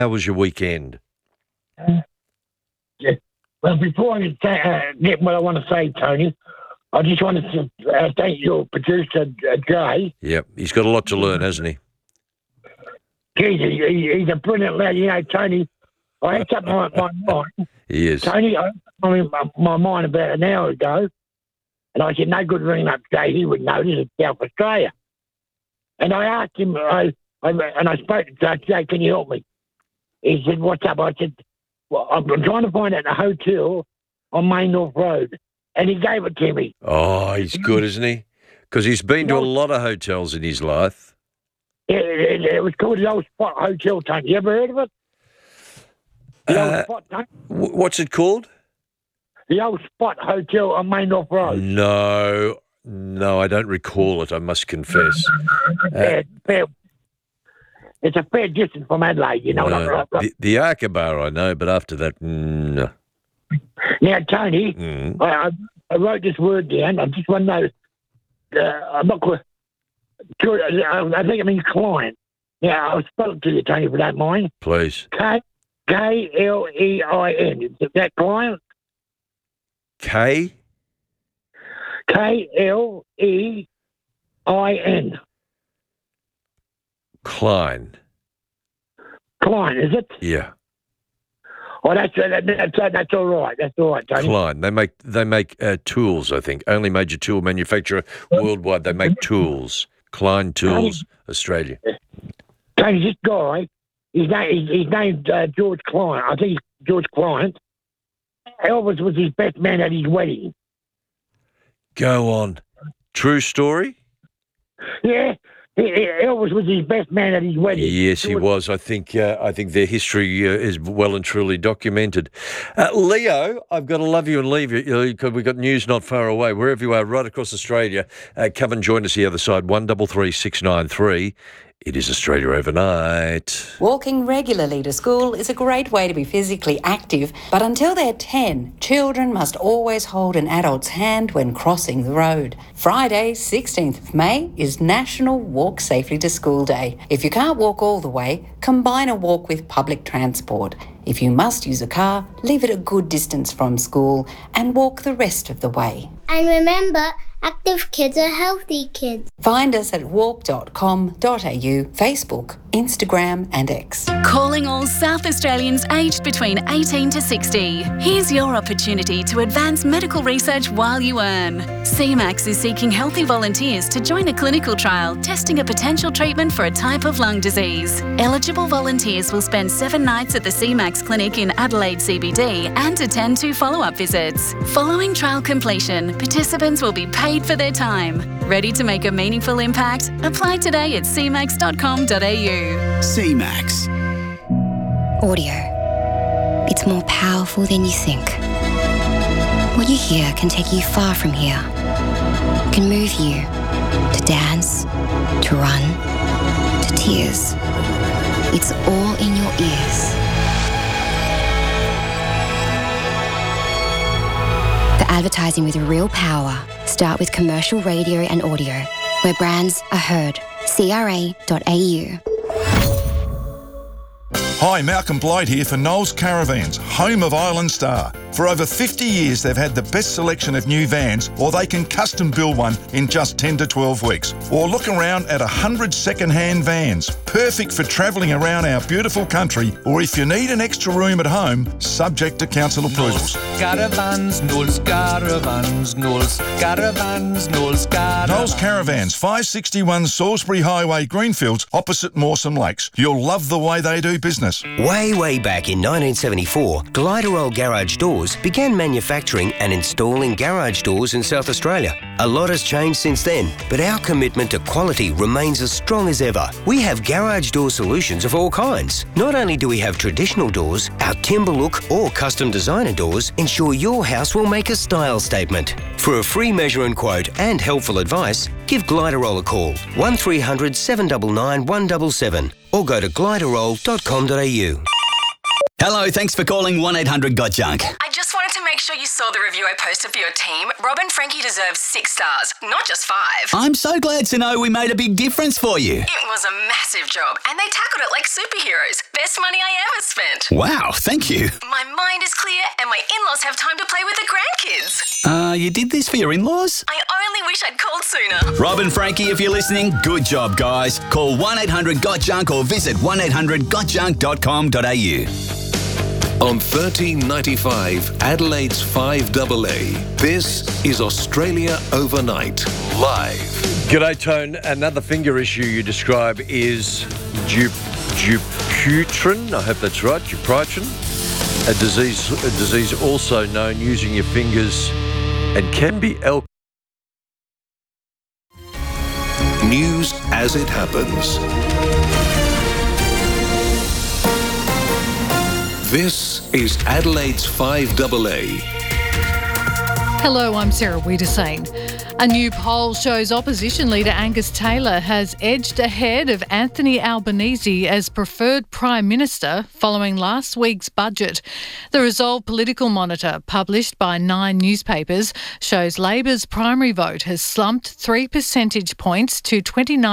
How was your weekend? Yeah. Well, before I get what I want to say, Tony, I just wanted to thank your producer, Jay. Yep, he's got a lot to learn, hasn't he? Jesus, he's a brilliant lad. You know, Tony, I had something on my mind. He is. Tony, I mean, my mind about an hour ago, and I said, no good ringing up Jay. He would know this is South Australia. And I asked him, I spoke to Jay, can you help me? He said, what's up? I said, well, I'm trying to find out a hotel on Main North Road. And he gave it to me. Oh, he's good, isn't he? Because he's been to a lot of hotels in his life. It was called the Old Spot Hotel, Tony. You ever heard of it? The Old Spot, Tony? What's it called? The Old Spot Hotel on Main North Road. No, I don't recall it, I must confess. It's a fair distance from Adelaide, you know. The Arkabar I know, but after that, no. Now, Tony, I wrote this word down. I just want to know, I'm not quite sure, I think it means client. Now, I'll spell it to you, Tony, if you don't mind. Please. K-L-E-I-N. Is that client? K? K-L-E-I-N. Klein. Klein, is it? Yeah. Oh, that's all right. That's all right, Tony. Klein. They make tools, I think. Only major tool manufacturer worldwide. They make tools. Klein Tools, Australia. Tony, this guy, his name's George Klein. I think he's George Klein. Elvis was his best man at his wedding. Go on. True story? Yeah. Elvis was his best man at his wedding. Yes, he was. I think their history is well and truly documented. Leo, I've got to love you and leave you because we've got news not far away. Wherever you are, right across Australia, come and join us the other side, 133 693. It is Australia Overnight. Walking regularly to school is a great way to be physically active, but until they're 10, children must always hold an adult's hand when crossing the road. Friday, 16th of May, is National Walk Safely to School Day. If you can't walk all the way, combine a walk with public transport. If you must use a car, leave it a good distance from school and walk the rest of the way. And remember, active kids are healthy kids. Find us at walk.com.au, Facebook, Instagram and X. Calling all South Australians aged between 18 to 60. Here's your opportunity to advance medical research while you earn. CMAX is seeking healthy volunteers to join a clinical trial testing a potential treatment for a type of lung disease. Eligible volunteers will spend 7 nights at the CMAX clinic in Adelaide CBD and attend 2 follow-up visits. Following trial completion, participants will be paid for their time. Ready to make a meaningful impact? Apply today at cmax.com.au. CMAX. Audio. It's more powerful than you think. What you hear can take you far from here. It can move you to dance, to run, to tears. It's all in your ears. For advertising with real power, start with commercial radio and audio, where brands are heard. CRA.au. Hi, Malcolm Blight here for Knowles Caravans, home of Island Star. For over 50 years, they've had the best selection of new vans, or they can custom build one in just 10 to 12 weeks. Or look around at 100 second-hand vans, perfect for travelling around our beautiful country, or if you need an extra room at home, subject to council approvals. Caravans, Knowles Caravans, Knowles Caravans, Knowles Caravans. Knowles Caravans, 561 Salisbury Highway, Greenfields, opposite Mawson Lakes. You'll love the way they do business. Way back in 1974, Gliderol Garage Doors began manufacturing and installing garage doors in South Australia. A lot has changed since then, but our commitment to quality remains as strong as ever. We have garage door solutions of all kinds. Not only do we have traditional doors, our timber look or custom designer doors ensure your house will make a style statement. For a free measure and quote and helpful advice, give Gliderol a call, 1300 799 177, or go to gliderol.com.au. Hello, thanks for calling 1-800-GOT-JUNK. I just wanted to make sure you saw the review I posted for your team. Rob and Frankie deserve 6 stars, not just 5. I'm so glad to know we made a big difference for you. It was a massive job, and they tackled it like superheroes. Best money I ever spent. Wow, thank you. My mind is clear, and my in-laws have time to play with the grandkids. You did this for your in-laws? I only wish I'd called sooner. Rob and Frankie, if you're listening, good job, guys. Call 1-800-GOT-JUNK or visit 1800gotjunk.com.au. On 1395 Adelaide's 5AA, this is Australia Overnight, live. G'day, Tone. Another finger issue you describe is Dupuytren. I hope that's right, Dupuytren. A disease also known using your fingers and can be News as it happens. This is Adelaide's 5AA. Hello, I'm Sarah Wiedersane. A new poll shows opposition leader Angus Taylor has edged ahead of Anthony Albanese as preferred Prime Minister following last week's budget. The Resolve Political Monitor, published by 9 newspapers, shows Labor's primary vote has slumped 3 percentage points to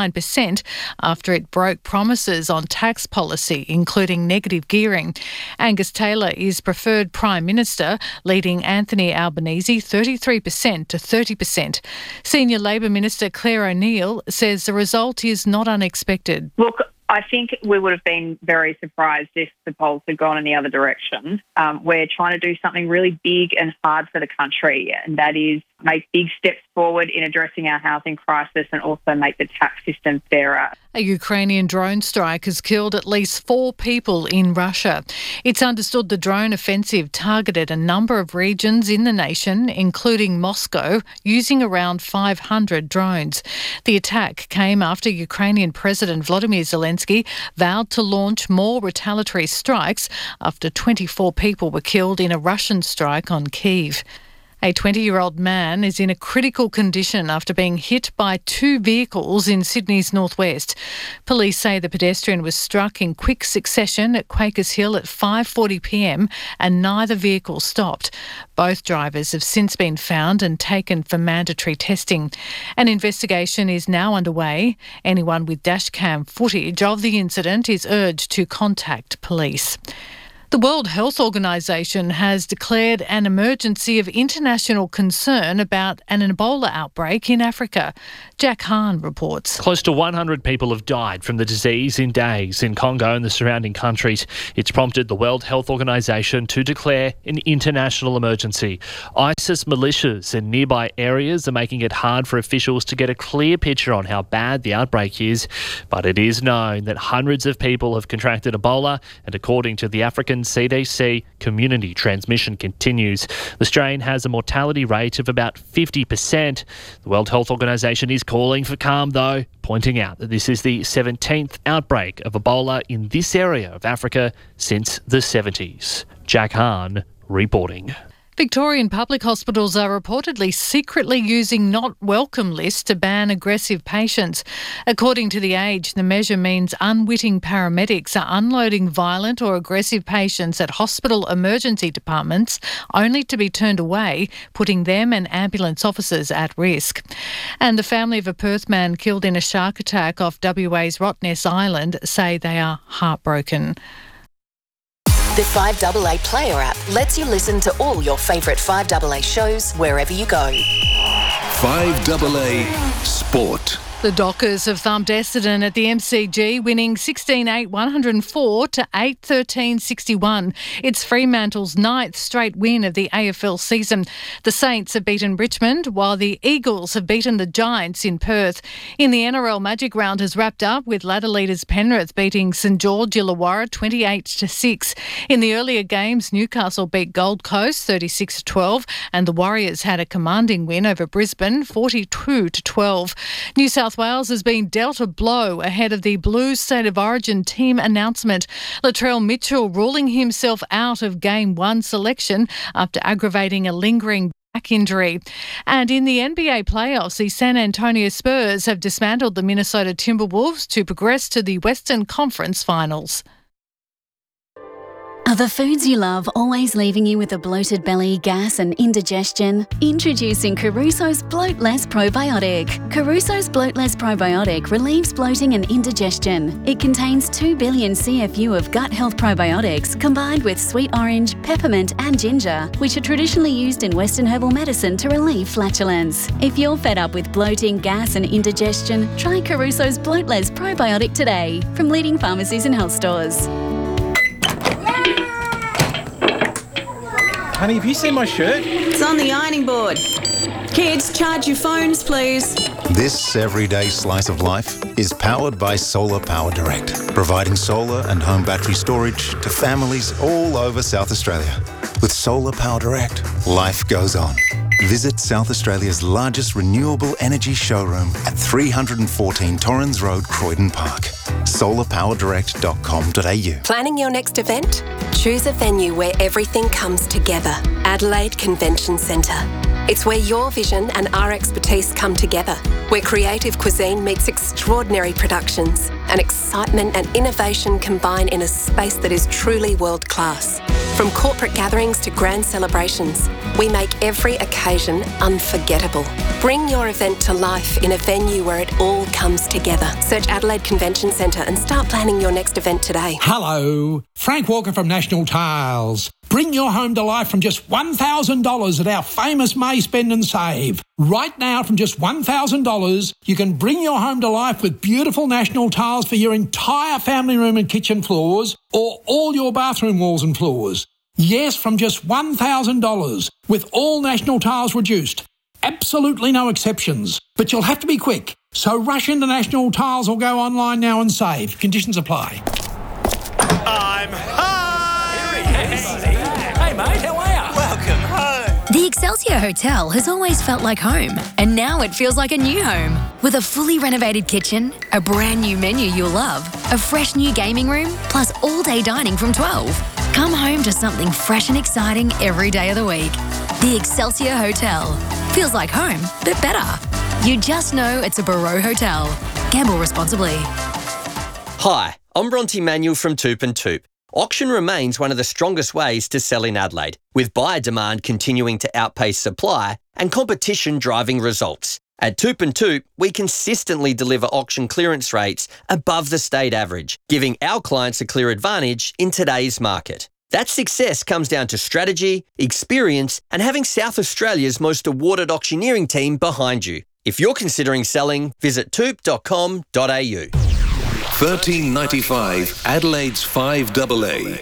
29% after it broke promises on tax policy, including negative gearing. Angus Taylor is preferred Prime Minister, leading Anthony Albanese 33% to 30%. Senior Labor Minister Claire O'Neill says the result is not unexpected. Look, I think we would have been very surprised if the polls had gone in the other direction. We're trying to do something really big and hard for the country, and that is make big steps forward in addressing our housing crisis and also make the tax system fairer. A Ukrainian drone strike has killed at least 4 people in Russia. It's understood the drone offensive targeted a number of regions in the nation, including Moscow, using around 500 drones. The attack came after Ukrainian President Volodymyr Zelensky vowed to launch more retaliatory strikes after 24 people were killed in a Russian strike on Kyiv. A 20-year-old man is in a critical condition after being hit by 2 vehicles in Sydney's northwest. Police say the pedestrian was struck in quick succession at Quakers Hill at 5:40 p.m. and neither vehicle stopped. Both drivers have since been found and taken for mandatory testing. An investigation is now underway. Anyone with dashcam footage of the incident is urged to contact police. The World Health Organization has declared an emergency of international concern about an Ebola outbreak in Africa. Jack Hahn reports. Close to 100 people have died from the disease in days in Congo and the surrounding countries. It's prompted the World Health Organization to declare an international emergency. ISIS militias in nearby areas are making it hard for officials to get a clear picture on how bad the outbreak is. But it is known that hundreds of people have contracted Ebola, and according to the African CDC, community transmission continues. The strain has a mortality rate of about 50%. The World Health Organization is calling for calm, though, pointing out that this is the 17th outbreak of Ebola in this area of Africa since the 70s. Jack Hahn reporting. Victorian public hospitals are reportedly secretly using not welcome lists to ban aggressive patients. According to The Age, the measure means unwitting paramedics are unloading violent or aggressive patients at hospital emergency departments only to be turned away, putting them and ambulance officers at risk. And the family of a Perth man killed in a shark attack off WA's Rottnest Island say they are heartbroken. The 5AA Player app lets you listen to all your favourite 5AA shows wherever you go. 5AA Sport. The Dockers have thumped Essendon at the MCG, winning 16-8, 104 to 8-13, 61. It's Fremantle's 9th straight win of the AFL season. The Saints have beaten Richmond, while the Eagles have beaten the Giants in Perth. In the NRL Magic Round has wrapped up with ladder leaders Penrith beating St George Illawarra 28-6. In the earlier games, Newcastle beat Gold Coast 36-12, and the Warriors had a commanding win over Brisbane 42-12. New South Wales has been dealt a blow ahead of the Blues State of Origin team announcement. Latrell Mitchell ruling himself out of Game 1 selection after aggravating a lingering back injury. And in the NBA playoffs, the San Antonio Spurs have dismantled the Minnesota Timberwolves to progress to the Western Conference Finals. Are the foods you love always leaving you with a bloated belly, gas and indigestion? Introducing Caruso's Bloat Less Probiotic. Caruso's Bloat Less Probiotic relieves bloating and indigestion. It contains 2 billion CFU of gut health probiotics combined with sweet orange, peppermint and ginger, which are traditionally used in Western herbal medicine to relieve flatulence. If you're fed up with bloating, gas and indigestion, try Caruso's Bloat Less Probiotic today from leading pharmacies and health stores. Honey, have you seen my shirt? It's on the ironing board. Kids, charge your phones, please. This everyday slice of life is powered by Solar Power Direct, providing solar and home battery storage to families all over South Australia. With Solar Power Direct, life goes on. Visit South Australia's largest renewable energy showroom at 314 Torrens Road, Croydon Park. solarpowerdirect.com.au. Planning your next event? Choose a venue where everything comes together. Adelaide Convention Centre. It's where your vision and our expertise come together, where creative cuisine meets extraordinary productions, and excitement and innovation combine in a space that is truly world-class. From corporate gatherings to grand celebrations, we make every occasion unforgettable. Bring your event to life in a venue where it all comes together. Search Adelaide Convention Centre and start planning your next event today. Hello, Frank Walker from National Tiles. Bring your home to life from just $1,000 at our famous May Spend and Save. Right now, from just $1,000, you can bring your home to life with beautiful National Tiles for your entire family room and kitchen floors, or all your bathroom walls and floors. Yes, from just $1,000, with all National Tiles reduced. Absolutely no exceptions. But you'll have to be quick, so rush into National Tiles or go online now and save. Conditions apply. I'm home! Hey mate, how are you? Welcome home. The Excelsior Hotel has always felt like home, and now it feels like a new home. With a fully renovated kitchen, a brand new menu you'll love, a fresh new gaming room, plus all-day dining from 12. Come home to something fresh and exciting every day of the week. The Excelsior Hotel. Feels like home, but better. You just know it's a Barreau Hotel. Gamble responsibly. Hi, I'm Bronte Manuel from Toop and Toop. Auction remains one of the strongest ways to sell in Adelaide, with buyer demand continuing to outpace supply and competition driving results. At Toop and Toop, we consistently deliver auction clearance rates above the state average, giving our clients a clear advantage in today's market. That success comes down to strategy, experience, and having South Australia's most awarded auctioneering team behind you. If you're considering selling, visit toop.com.au. 1395 Adelaide's 5AA.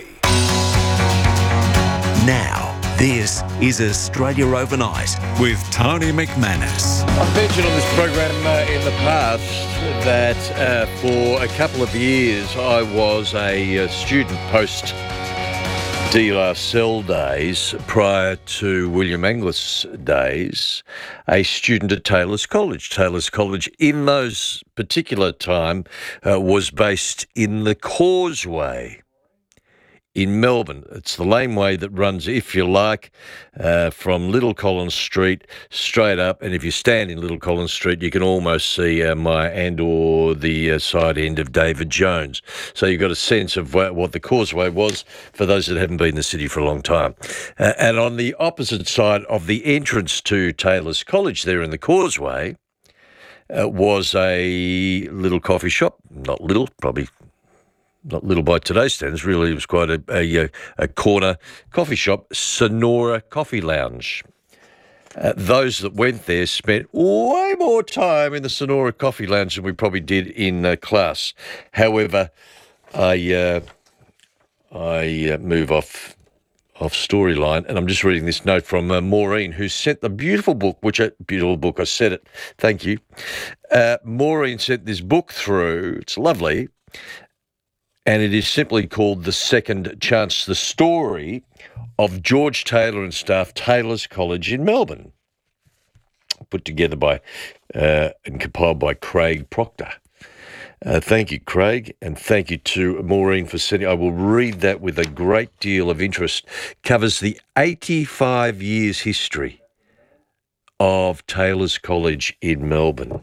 Now, this is Australia Overnight with Tony McManus. I've mentioned on this program in the past that for a couple of years I was a student post De La Salle days, prior to William Angliss days, a student at Taylor's College. Taylor's College in those particular time was based in the Causeway in Melbourne. It's the laneway that runs, if you like, from Little Collins Street straight up. And if you stand in Little Collins Street, you can almost see or the side end of David Jones. So you've got a sense of what the Causeway was for those that haven't been in the city for a long time. And on the opposite side of the entrance to Taylor's College there in the Causeway was a little coffee shop. Not little, probably not little by today's standards, really. It was quite a corner coffee shop, Sonora Coffee Lounge. Those that went there spent way more time in the Sonora Coffee Lounge than we probably did in class. However, I move off storyline, and I'm just reading this note from Maureen, who sent the beautiful book, I said it, thank you. Maureen sent this book through. It's lovely. And it is simply called The Second Chance, the story of George Taylor and staff, Taylor's College in Melbourne, put together by and compiled by Craig Proctor. Thank you, Craig, and thank you to Maureen for sending. I will read that with a great deal of interest. Covers the 85 years history of Taylor's College in Melbourne.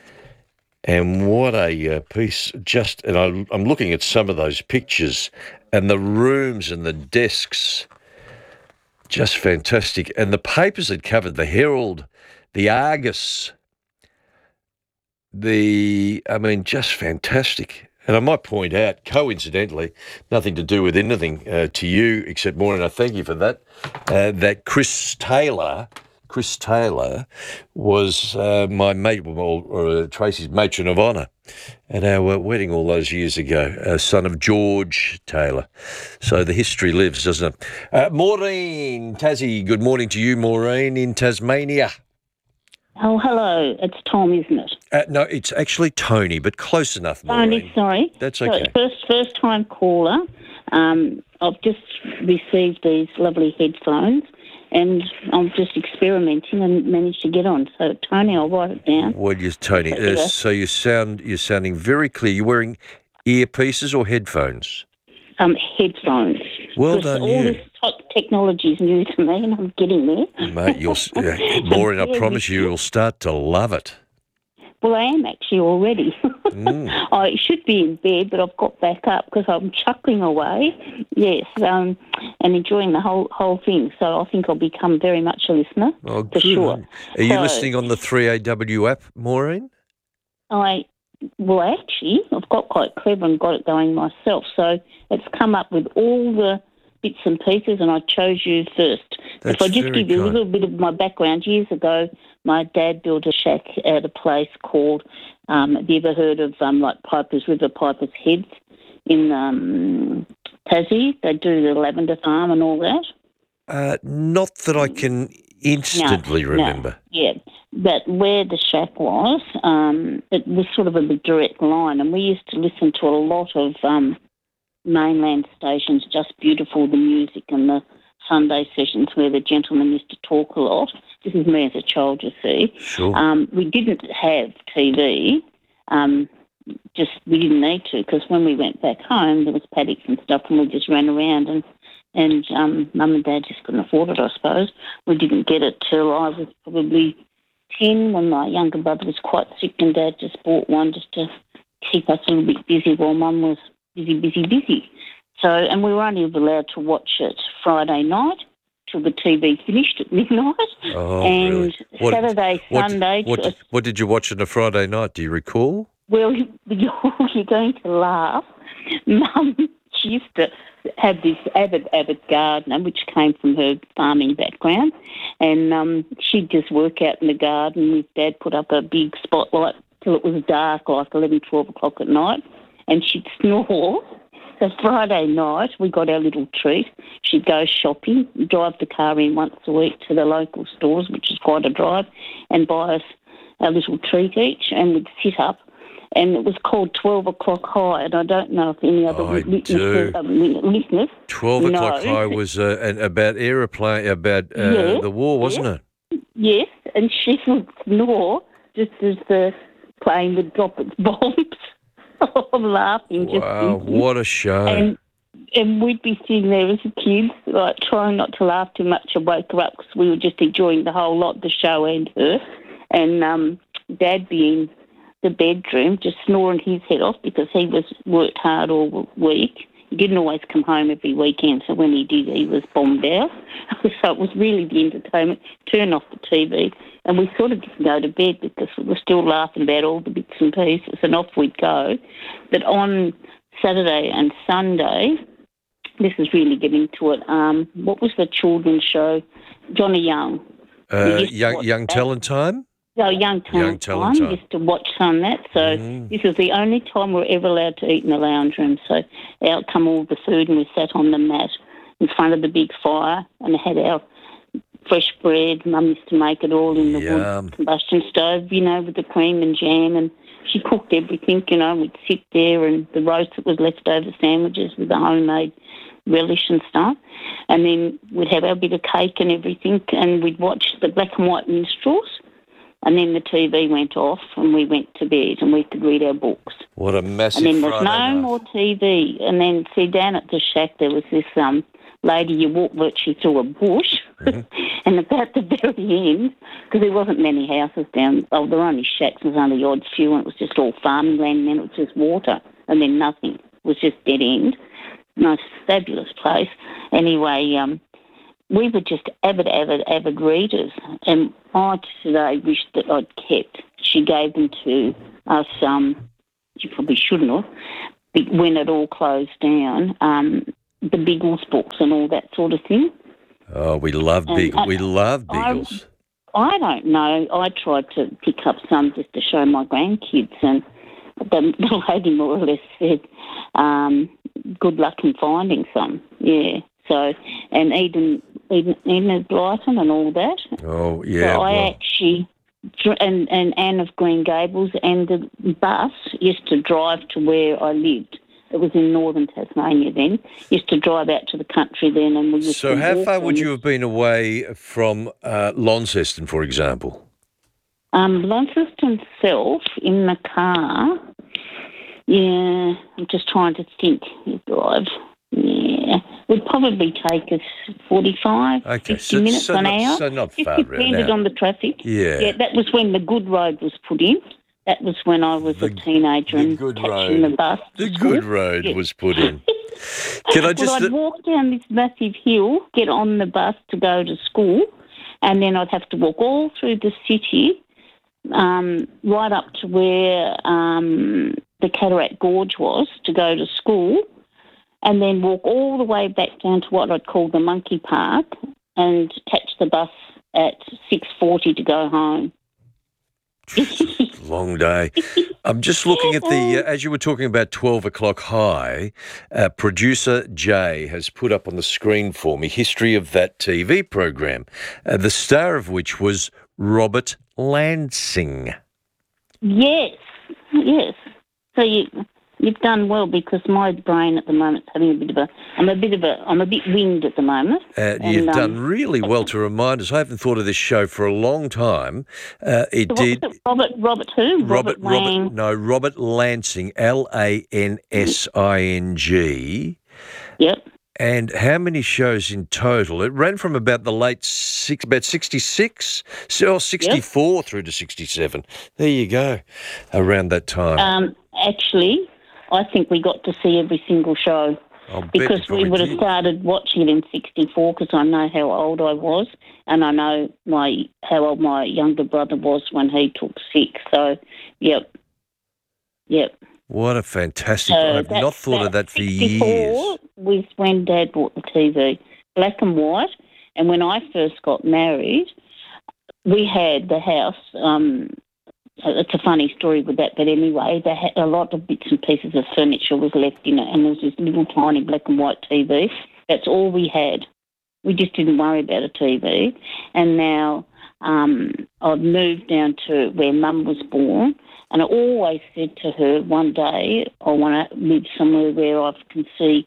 And what a piece, and I'm looking at some of those pictures, And the rooms and the desks, just fantastic. And the papers it covered, the Herald, the Argus, just fantastic. And I might point out, coincidentally, nothing to do with anything to you, except Maureen, I thank you for that, that Chris Taylor was my mate, Tracy's matron of honour at our wedding all those years ago, son of George Taylor. So the history lives, doesn't it? Maureen, Tassie, good morning to you, Maureen, in Tasmania. Oh, hello. It's Tom, isn't it? No, it's actually Tony, but close enough, Maureen. Tony, sorry. That's okay. So first-time caller. I've just received these lovely headphones, and I'm just experimenting and managed to get on. So, Tony, I'll write it down. Well, yes, Tony. So you're sounding very clear. You're wearing earpieces or headphones? Headphones. Well done, all you. This technology is new to me, and I'm getting there. Mate, Maureen, I promise you'll start to love it. Well, I am actually already. I should be in bed, but I've got back up because I'm chuckling away. Yes, and enjoying the whole thing. So I think I'll become very much a listener for sure. Are you listening on the 3AW app, Maureen? Actually, I've got quite clever and got it going myself. So it's come up with all the bits and pieces, and I chose you first. If I just give you a little bit of my background, years ago, my dad built a shack at a place called, have you ever heard of Piper's River, Piper's Heads in Tassie? They do the lavender farm and all that. Not that I can instantly remember. No, yeah, but where the shack was, it was sort of a direct line, and we used to listen to a lot of mainland stations, Just Beautiful, the music, and the Sunday sessions where the gentleman used to talk a lot. This is me as a child, you see. Sure. We didn't have TV. We didn't need to, because when we went back home, there was paddocks and stuff, and we just ran around, and Mum and Dad just couldn't afford it, I suppose. We didn't get it till I was probably 10, when my younger brother was quite sick, and Dad just bought one just to keep us a little bit busy while Mum was busy. So, and we were only allowed to watch it Friday night till the TV finished at midnight. Oh, and really? Saturday, Sunday. What did you watch on a Friday night? Do you recall? Well, you're going to laugh. Mum, she used to have this avid gardener, which came from her farming background, and she'd just work out in the garden with Dad, put up a big spotlight till it was dark, like 11, 12 o'clock at night, and she'd snore. So Friday night, we got our little treat. She'd go shopping, drive the car in once a week to the local stores, which is quite a drive, and buy us a little treat each, and we'd sit up. And it was called 12 O'Clock High, and I don't know if any other listeners. 12 O'Clock High was about aeroplane, about the war, wasn't it? Yes, and she would snore just as the plane would drop its bombs. I'm laughing. Wow, what a show. And we'd be sitting there as kids, like trying not to laugh too much and wake her up, because we were just enjoying the whole lot, the show and her. And Dad being the bedroom, just snoring his head off because he was worked hard all week. He didn't always come home every weekend, so when he did, he was bombed out. So it was really the entertainment. Turn off the TV, and we sort of didn't go to bed because we were still laughing about all the bits and pieces, and off we'd go. But on Saturday and Sunday, this is really getting to it. What was the children's show? Johnny Young. Young Talent Time? So Young Talent Time, used to watch some of that. So this was the only time we were ever allowed to eat in the lounge room. So out come all the food, and we sat on the mat in front of the big fire and had our fresh bread. Mum used to make it all in the wood combustion stove, with the cream and jam, and she cooked everything, we'd sit there, and the roast that was left over sandwiches with the homemade relish and stuff. And then we'd have our bit of cake and everything, and we'd watch the black and white minstrels. And then the TV went off, and we went to bed, and we could read our books. What a massive And then there's Friday no night. more TV. And then, down at the shack, there was this lady, you walked virtually through a bush, and about the very end, because there wasn't many houses down, there were only shacks, there was only odd few, and it was just all farming land, and then it was just water, and then nothing. It was just dead end. most fabulous place. Anyway, we were just avid readers, and I today wish that I'd kept. She gave them to us. She probably shouldn't have. When it all closed down, the Biggles books and all that sort of thing. Oh, we love Biggles. We love Biggles. I don't know. I tried to pick up some just to show my grandkids, and the lady more or less said, good luck in finding some. Yeah. So, and Eden Blyton and all that. Oh, yeah. So I actually, and Anne of Green Gables, and the bus used to drive to where I lived. It was in northern Tasmania then. Used to drive out to the country then, and we used So to how walk far would on you have been away from Launceston, for example? Launceston itself in the car. Yeah, I'm just trying to think. You drive. Yeah, would probably take us 45, 50 minutes, an hour. So not Just far. depended on the traffic. Yeah. That was when the Good Road was put in. That was when I was a teenager and catching the bus. The Good Road was put in. Can I just... Well, I'd walk down this massive hill, get on the bus to go to school, and then I'd have to walk all through the city, right up to where the Cataract Gorge was to go to school, and then walk all the way back down to what I'd call the Monkey Park and catch the bus at 6:40 to go home. Long day. I'm just looking at the, as you were talking about 12 o'clock high, producer Jay has put up on the screen for me history of that TV program, the star of which was Robert Lansing. Yes. So you've done well, because my brain at the moment is having I'm a bit winged at the moment. You've done really well to remind us. I haven't thought of this show for a long time. Robert who? Robert Lansing, Lansing. Yep. And how many shows in total? It ran from about the late about 66, or 64 through to 67. There you go, around that time. Actually, I think we got to see every single show, because we would have started watching it in 64, because I know how old I was, and I know how old my younger brother was when he took sick. So, yep. What a fantastic... I've not thought of that for years. 64 was when Dad bought the TV, black and white, and when I first got married, we had the house... it's a funny story with that, but anyway, they had a lot of bits and pieces of furniture was left in it, and there was this little tiny black and white TV. That's all we had. We just didn't worry about a TV. And now I've moved down to where Mum was born, and I always said to her, one day I want to live somewhere where I can see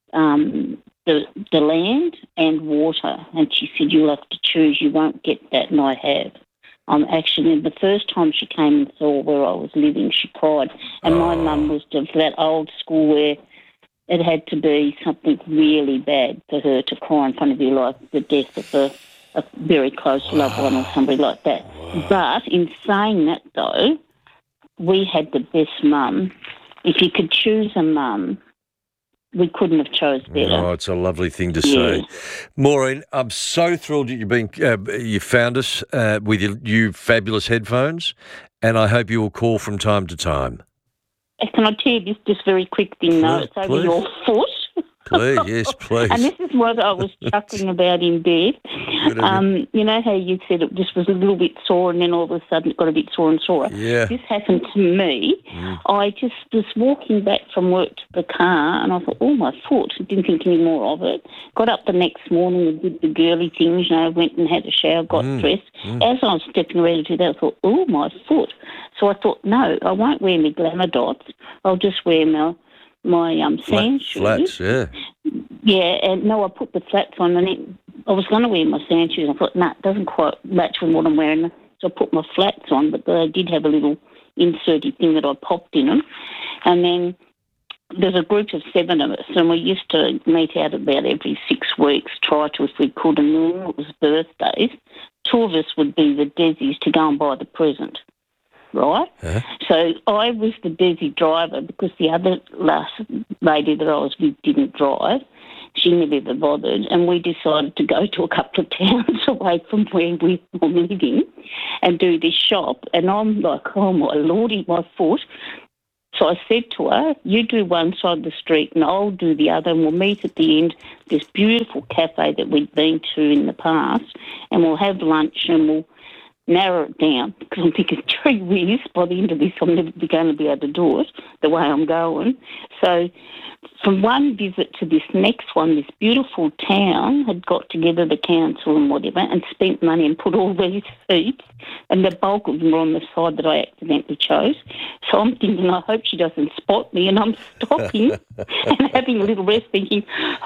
the land and water. And she said, you'll have to choose. You won't get that, and I have. Actually, the first time she came and saw where I was living, she cried. And my mum was of that old school where it had to be something really bad for her to cry in front of you, like the death of a very close loved one or somebody like that. But in saying that, though, we had the best mum. If you could choose a mum, we couldn't have chose better. Oh, it's a lovely thing to say. Maureen, I'm so thrilled that you found us with your new fabulous headphones, and I hope you will call from time to time. Can I tell you this very quick thing, though? It's over your foot. Please, yes, please. And this is what I was chuckling about in bed. You know how you said it just was a little bit sore, and then all of a sudden it got a bit sore and sore? Yeah. This happened to me. I just was walking back from work to the car, and I thought, oh, my foot. I didn't think any more of it. Got up the next morning and did the girly things, went and had a shower, got dressed. As I was stepping ready to do that, I thought, oh, my foot. So I thought, no, I won't wear my glamour dots. I'll just wear my sand shoes. Flats, yeah. Yeah, and no, I put the flats on, and I was going to wear my sand shoes. I thought, no, it doesn't quite match with what I'm wearing. So I put my flats on, but they did have a little inserty thing that I popped in them. And then there's a group of 7 of us, and we used to meet out about every 6 weeks, try to if we could, and then it was birthdays. 2 of us would be the Desies to go and buy the present. right? So I was the busy driver because the other last lady that I was with didn't drive. She never bothered, and we decided to go to a couple of towns away from where we were living and do this shop. And I'm like, oh, my lordy, my foot. So I said to her, you do one side of the street and I'll do the other, and we'll meet at the end, this beautiful cafe that we'd been to in the past, and we'll have lunch and we'll narrow it down, because I'm thinking 3 years, by the end of this I'm never going to be able to do it the way I'm going. So from one visit to this next one, this beautiful town had got together, the council and whatever, and spent money and put all these seats, and the bulk of them were on the side that I accidentally chose. So I'm thinking, I hope she doesn't spot me, and I'm stopping and having a little rest thinking,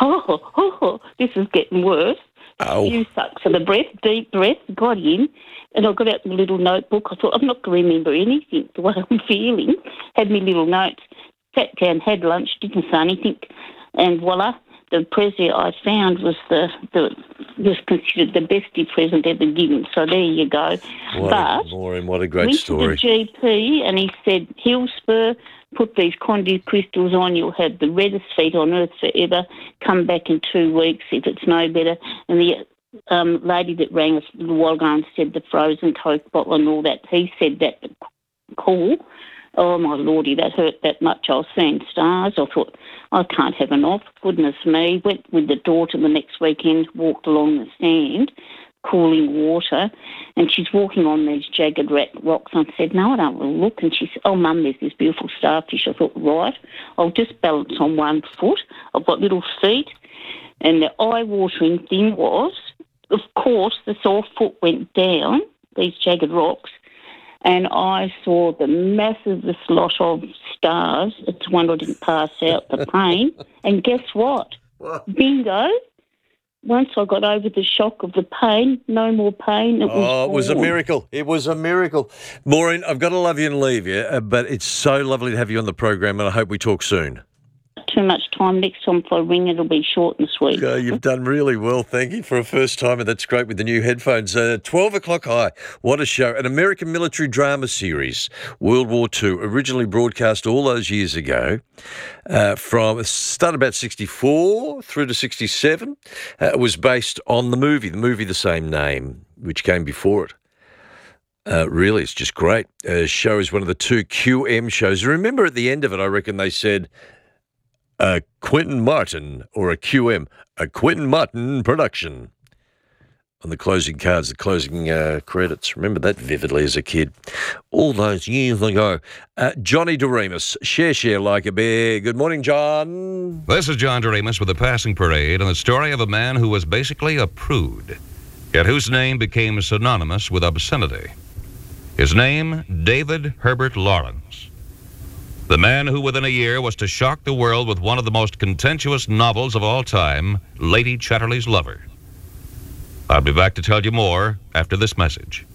this is getting worse. A few sucks of the breath, deep breath, got in, and I got out my little notebook. I thought, I'm not going to remember anything, the way I'm feeling. Had my little notes, sat down, had lunch, didn't say anything, and voila, the present I found was was considered the best present ever given. So there you go. Maureen, what a great story. Went to the GP and he said, Hillspur, put these Condu crystals on, you'll have the reddest feet on earth forever. Come back in 2 weeks if it's no better. And the lady that rang us a little while ago and said the frozen Coke bottle and all that, he said that cool. Oh, my lordy, that hurt that much. I was seeing stars. I thought, I can't have an off. Goodness me. Went with the daughter the next weekend, walked along the sand, cooling water, and she's walking on these jagged rocks. And I said, no, I don't want to look. And she said, oh, Mum, there's this beautiful starfish. I thought, right, I'll just balance on one foot. I've got little feet. And the eye-watering thing was, of course, the sore foot went down, these jagged rocks, and I saw the massivest lot of stars. It's one I didn't pass out the pain. And guess what? Bingo. Once I got over the shock of the pain, no more pain. It was a miracle. It was a miracle. Maureen, I've got to love you and leave you, but it's so lovely to have you on the program, and I hope we talk soon. Too much time. Next time if I ring, it'll be short and sweet. You've done really well. Thank you for a first time, and that's great with the new headphones. 12 o'clock high. What a show. An American military drama series, World War II, originally broadcast all those years ago, started about 64 through to 67. Was based on the movie the same name, which came before it. Really, it's just great. Show is one of the 2 QM shows. Remember at the end of it, I reckon they said, Quentin Martin, or a QM, a Quentin Martin production. On the closing cards, the closing credits. Remember that vividly as a kid. All those years ago. Johnny Doremus, share like a bear. Good morning, John. This is John Doremus with the Passing Parade and the story of a man who was basically a prude, yet whose name became synonymous with obscenity. His name, David Herbert Lawrence. The man who within a year was to shock the world with one of the most contentious novels of all time, Lady Chatterley's Lover. I'll be back to tell you more after this message.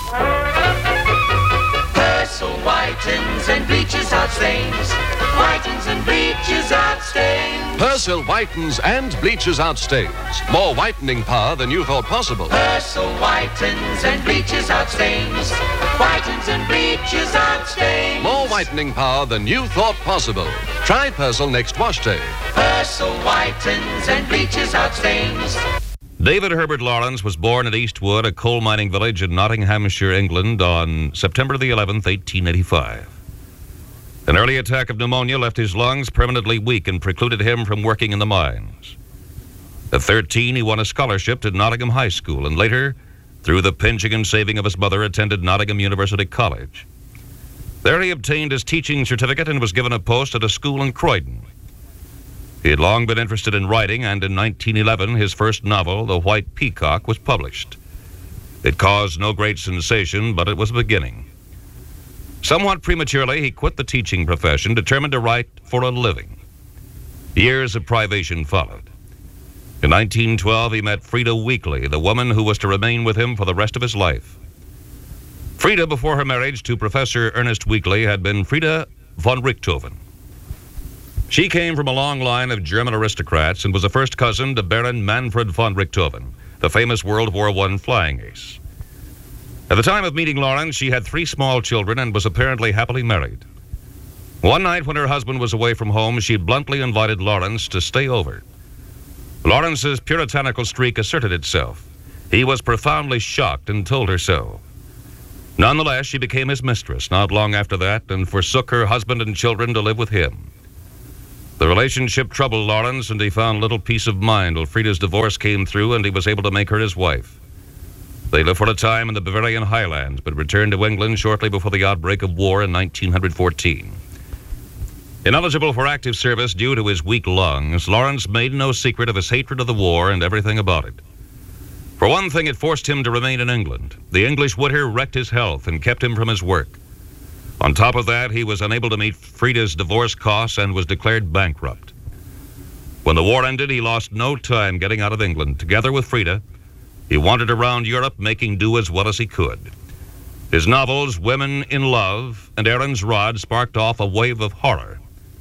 Persil whitens and bleaches out stains. Whitens and bleaches out stains. Persil whitens and bleaches out stains. More whitening power than you thought possible. Persil whitens and bleaches out stains. Whitens and bleaches out stains. More whitening power than you thought possible. Try Persil next wash day. Persil whitens and bleaches out stains. David Herbert Lawrence was born at Eastwood, a coal mining village in Nottinghamshire, England, on September the 11th, 1885. An early attack of pneumonia left his lungs permanently weak and precluded him from working in the mines. At 13, he won a scholarship to Nottingham High School and later, through the pinching and saving of his mother, attended Nottingham University College. There he obtained his teaching certificate and was given a post at a school in Croydon. He had long been interested in writing, and in 1911, his first novel, The White Peacock, was published. It caused no great sensation, but it was a beginning. Somewhat prematurely, he quit the teaching profession, determined to write for a living. Years of privation followed. In 1912, he met Frida Weekly, the woman who was to remain with him for the rest of his life. Frida, before her marriage to Professor Ernest Weekly, had been Frida von Richthofen. She came from a long line of German aristocrats and was a first cousin to Baron Manfred von Richthofen, the famous World War I flying ace. At the time of meeting Lawrence, she had 3 small children and was apparently happily married. One night when her husband was away from home, she bluntly invited Lawrence to stay over. Lawrence's puritanical streak asserted itself. He was profoundly shocked and told her so. Nonetheless, she became his mistress not long after that and forsook her husband and children to live with him. The relationship troubled Lawrence, and he found little peace of mind till Frida's divorce came through and he was able to make her his wife. They lived for a time in the Bavarian Highlands, but returned to England shortly before the outbreak of war in 1914. Ineligible for active service due to his weak lungs, Lawrence made no secret of his hatred of the war and everything about it. For one thing, it forced him to remain in England. The English winter wrecked his health and kept him from his work. On top of that, he was unable to meet Frida's divorce costs and was declared bankrupt. When the war ended, he lost no time getting out of England. Together with Frida, he wandered around Europe, making do as well as he could. His novels, Women in Love and Aaron's Rod, sparked off a wave of horror.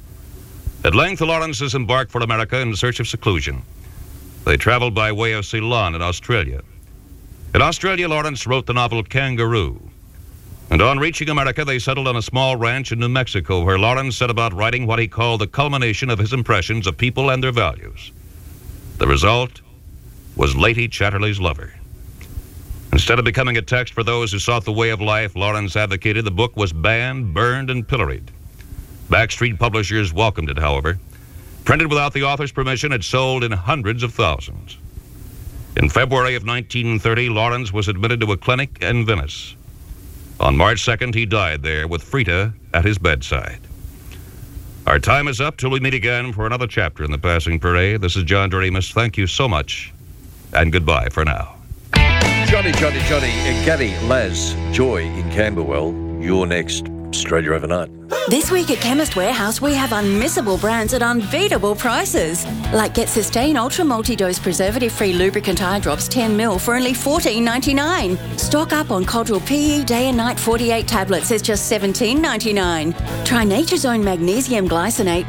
At length, the Lawrences embarked for America in search of seclusion. They traveled by way of Ceylon in Australia. In Australia, Lawrence wrote the novel Kangaroo. And on reaching America, they settled on a small ranch in New Mexico, where Lawrence set about writing what he called the culmination of his impressions of people and their values. The result was Lady Chatterley's Lover. Instead of becoming a text for those who sought the way of life, Lawrence advocated the book was banned, burned, and pilloried. Backstreet publishers welcomed it, however. Printed without the author's permission, it sold in hundreds of thousands. In February of 1930, Lawrence was admitted to a clinic in Venice. On March 2nd, he died there with Frida at his bedside. Our time is up till we meet again for another chapter in the Passing Parade. This is John Doremus. Thank you so much, and goodbye for now. Johnny, Gabby, Laz, Joy in Camberwell. You're next. Australia Overnight. This week at Chemist Warehouse, we have unmissable brands at unbeatable prices. Like Get Sustain Ultra Multi-Dose Preservative-Free Lubricant Eye Drops 10ml for only $14.99. Stock up on Codral PE Day and Night 48 tablets. It's just $17.99. Try Nature's Own Magnesium Glycinate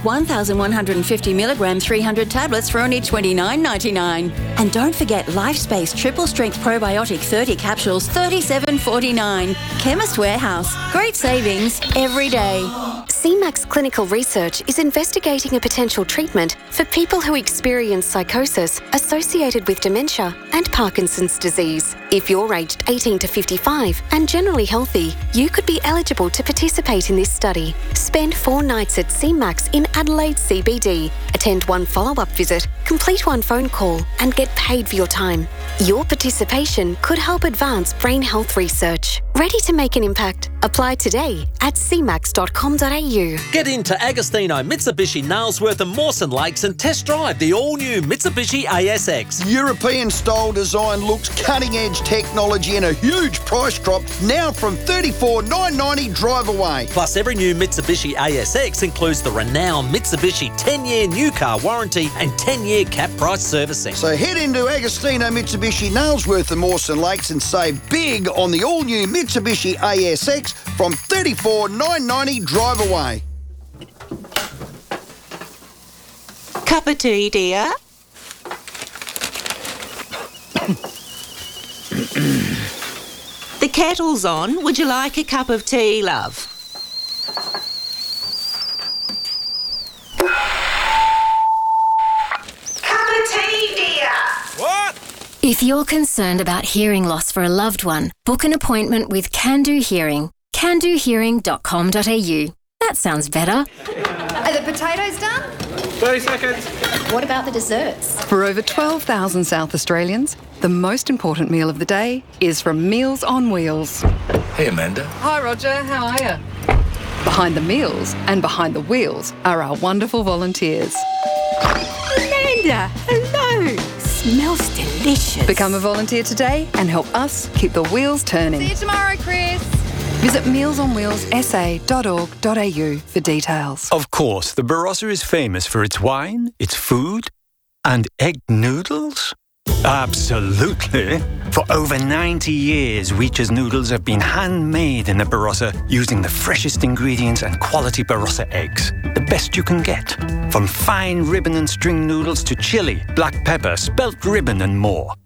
1,150mg 300 tablets for only $29.99. And don't forget LifeSpace Triple Strength Probiotic 30 capsules, $37.49. Chemist Warehouse. Great savings every day. CMAX Clinical Research is investigating a potential treatment for people who experience psychosis associated with dementia and Parkinson's disease. If you're aged 18 to 55 and generally healthy, you could be eligible to participate in this study. Spend 4 nights at CMAX in Adelaide CBD. Attend 1 follow-up visit, complete 1 phone call, and get paid for your time. Your participation could help advance brain health research. Ready to make an impact? Apply today at cmax.com.au. Get into Agostino, Mitsubishi, Nailsworth and Mawson Lakes and test drive the all-new Mitsubishi ASX. European-style design looks, cutting-edge technology and a huge price drop now from $34,990 drive away. Plus, every new Mitsubishi ASX includes the renowned Mitsubishi 10-year new car warranty and 10-year cap price servicing. So head into Agostino, Mitsubishi, Nailsworth and Mawson Lakes and save big on the all-new Mitsubishi ASX from $34,990 drive away. Cup of tea, dear? The kettle's on. Would you like a cup of tea, love? Cup of tea, dear? What? If you're concerned about hearing loss for a loved one, book an appointment with Can Do Hearing. CanDoHearing.com.au. That sounds better. Are the potatoes done? 30 seconds. What about the desserts? For over 12,000 South Australians, the most important meal of the day is from Meals on Wheels. Hey, Amanda. Hi, Roger. How are you? Behind the meals and behind the wheels are our wonderful volunteers. Amanda, hello. Smells delicious. Become a volunteer today and help us keep the wheels turning. See you tomorrow, Chris. Visit mealsonwheelssa.org.au for details. Of course, the Barossa is famous for its wine, its food, and egg noodles. Absolutely. For over 90 years, Weech's noodles have been handmade in the Barossa using the freshest ingredients and quality Barossa eggs. The best you can get. From fine ribbon and string noodles to chili, black pepper, spelt ribbon and more.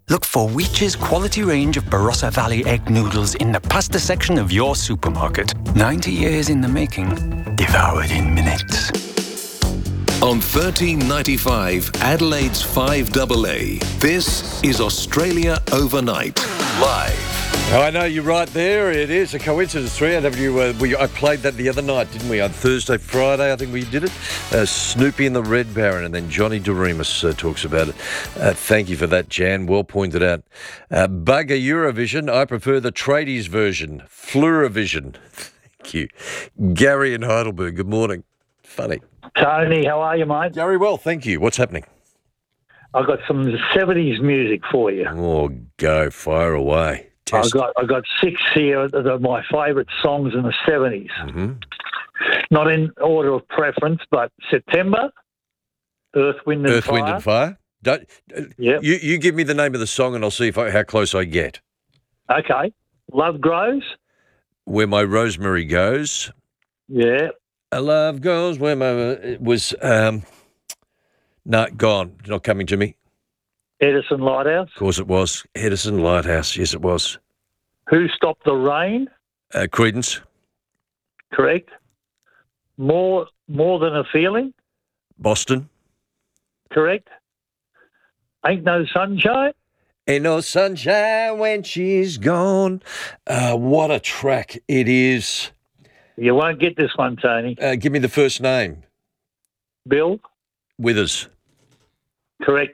Look for Weech's quality range of Barossa Valley egg noodles in the pasta section of your supermarket. 90 years in the making, devoured in minutes. On 1395, Adelaide's 5AA, this is Australia Overnight, live. I know you're right there. It is a coincidence. 3AW. I played that the other night, didn't we? On Thursday, Friday, I think we did it. Snoopy and the Red Baron, and then Johnny DeRemus talks about it. Thank you for that, Jan. Well pointed out. Bugger Eurovision. I prefer the tradies version. Fluravision. Thank you. Gary in Heidelberg. Good morning. Funny. Tony, how are you, mate? Very well, thank you. What's happening? I've got some 70s music for you. Oh, go. Fire away. I've got 6 here that are my favourite songs in the 70s. Mm-hmm. Not in order of preference, but September, Earth, Wind and Fire. Wind and Fire. Yep. You give me the name of the song and I'll see how close I get. Okay. Love Grows. Where My Rosemary Goes. Yeah. Love Goes Where My... It was... no, gone. Not coming to me. Edison Lighthouse. Of course it was. Edison Lighthouse. Yes, it was. Who Stopped the Rain? Creedence. Correct. More Than a Feeling? Boston. Correct. Ain't No Sunshine? Ain't no sunshine when she's gone. What a track it is. You won't get this one, Tony. Give me the first name. Bill. Withers. Correct.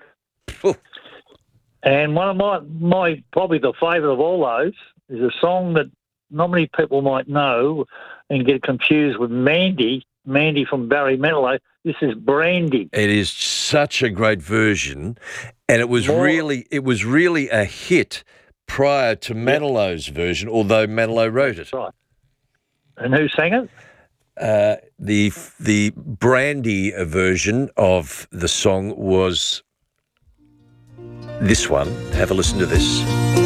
And one of my probably the favourite of all those is a song that not many people might know and get confused with Mandy from Barry Manilow. This is Brandy. It is such a great version, and it was really a hit prior to Manilow's version, although Manilow wrote it. Right. And who sang it? The Brandy version of the song was this one. Have a listen to this.